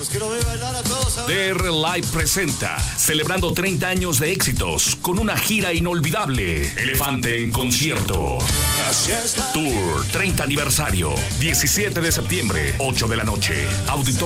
DR Live presenta, celebrando 30 años de éxitos, con una gira inolvidable, Elefante en concierto. Tour 30 aniversario, 17 de septiembre, 8 de la noche. Auditorio